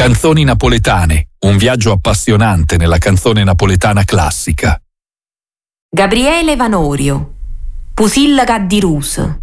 Canzoni napoletane, un viaggio appassionante nella canzone napoletana classica. Gabriele Vanorio, Pusilla Caddirus.